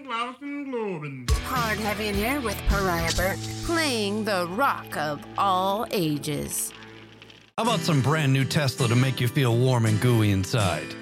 lousing globin'. Hard, heavy, and hair with Pariah Burke, playing the rock of all ages. How about some brand new Tesla to make you feel warm and gooey inside?